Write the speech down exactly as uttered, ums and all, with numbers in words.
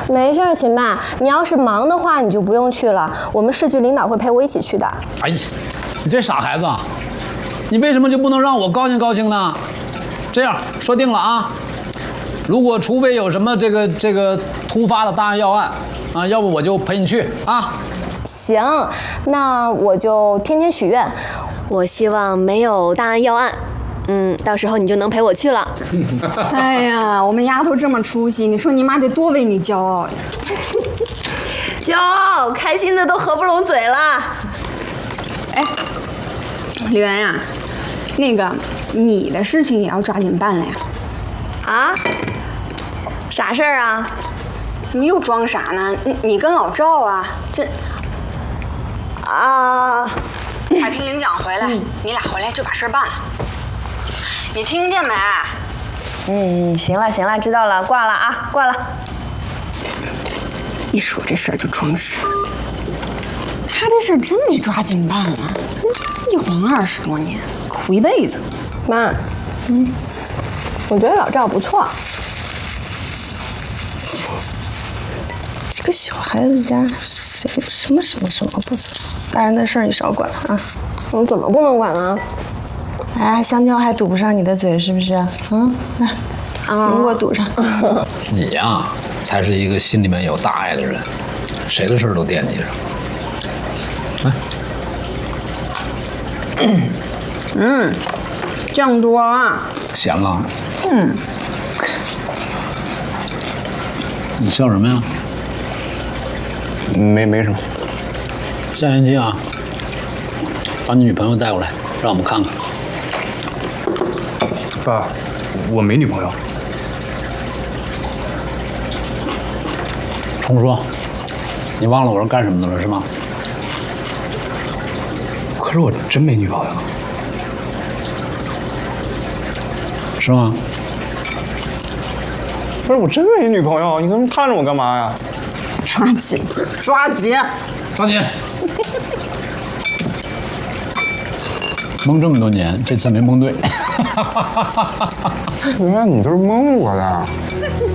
没事，秦爸，你要是忙的话，你就不用去了。我们市局领导会陪我一起去的。 哎呀，你这傻孩子，你为什么就不能让我高兴高兴呢？这样说定了啊，如果除非有什么这个这个突发的大案要案啊，要不我就陪你去啊。 行，那我就天天许愿，我希望没有大案要案。嗯，到时候你就能陪我去了。 哎呀，我们丫头这么出息，你说你妈得多为你骄傲呀！ 骄傲，开心的都合不拢嘴了。 哎，李媛呀，那个你的事情也要抓紧办了呀。 啊？啥事儿啊？ 怎么又装傻呢？你你跟老赵啊，这啊， 海平领奖回来，嗯、你俩回来就把事儿办了。你听见没？ 嗯，行了行了，知道了，挂了啊，挂了。 一说这事儿就装傻，他这事儿真得抓紧办了，一晃二十多年，苦一辈子。 妈，嗯，我觉得老赵不错。 这个小孩子家谁什么什么什么不错，大人的事儿你少管啊。 我怎么不能管呢？ 哎，香蕉还堵不上你的嘴是不是？嗯，来，苹果堵上。 你呀，才是一个心里面有大爱的人，谁的事儿都惦记着。来， 嗯，酱多啊。 咸了。 嗯。 你笑什么呀？ 没没什么。 下星期啊，把你女朋友带过来，让我们看看。 爸，我没女朋友。 重说，你忘了我是干什么的了是吗？ 可是我真没女朋友。 是吗？ 不是，我真没女朋友，你跟看着我干嘛呀？ 抓紧，抓紧， 抓紧！蒙这么多年，这次没蒙对。 原来你都是蒙我的。